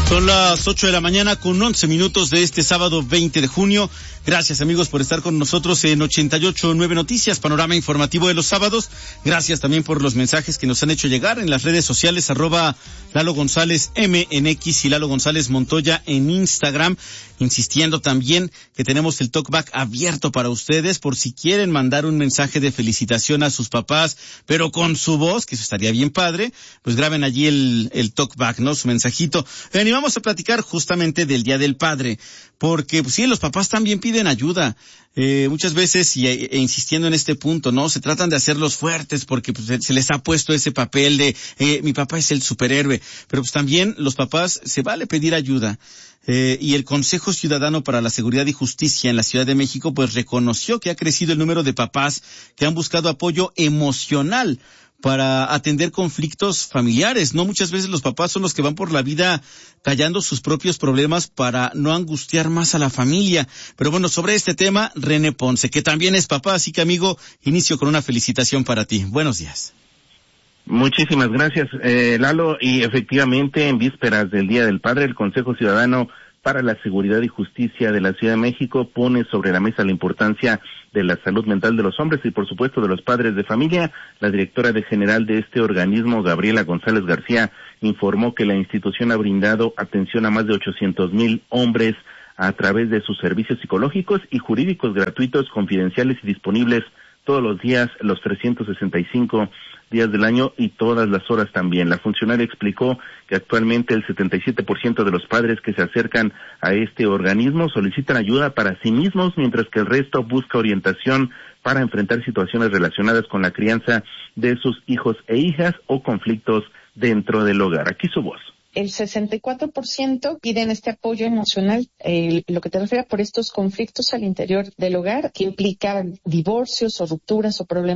Son las 8 de la mañana con 11 minutos de este sábado 20 de junio. Gracias, amigos, por estar con nosotros en 88.9 Noticias, panorama informativo de los sábados. Gracias también por los mensajes que nos han hecho llegar en las redes sociales, @Lalo González MNX y Lalo González Montoya en Instagram. Insistiendo también que tenemos el talkback abierto para ustedes por si quieren mandar un mensaje de felicitación a sus papás, pero con su voz, que eso estaría bien padre, pues graben allí el talkback, ¿no? Su mensajito. Y vamos a platicar justamente del Día del Padre, porque pues, sí, los papás también piden ayuda. Muchas veces, e insistiendo en este punto, ¿no? Se tratan de hacerlos fuertes porque pues, se les ha puesto ese papel de mi papá es el superhéroe, pero pues también los papás se vale pedir ayuda. Y el Consejo Ciudadano para la Seguridad y Justicia en la Ciudad de México pues reconoció que ha crecido el número de papás que han buscado apoyo emocional para atender conflictos familiares, ¿no? Muchas veces los papás son los que van por la vida callando sus propios problemas para no angustiar más a la familia. Pero bueno, sobre este tema, René Ponce, que también es papá, así que amigo, inicio con una felicitación para ti. Buenos días. Muchísimas gracias, Lalo, y efectivamente en vísperas del Día del Padre, el Consejo Ciudadano para la Seguridad y Justicia de la Ciudad de México pone sobre la mesa la importancia de la salud mental de los hombres y por supuesto de los padres de familia. La directora general de este organismo, Gabriela González García, informó que la institución ha brindado atención a más de 800,000 hombres a través de sus servicios psicológicos y jurídicos gratuitos, confidenciales y disponibles todos los días, los 365 días del año y todas las horas también. La funcionaria explicó que actualmente el 77% de los padres que se acercan a este organismo solicitan ayuda para sí mismos, mientras que el resto busca orientación para enfrentar situaciones relacionadas con la crianza de sus hijos e hijas o conflictos dentro del hogar. Aquí su voz. El 64% piden este apoyo emocional, lo que te refiere por estos conflictos al interior del hogar, que implican divorcios o rupturas o problemas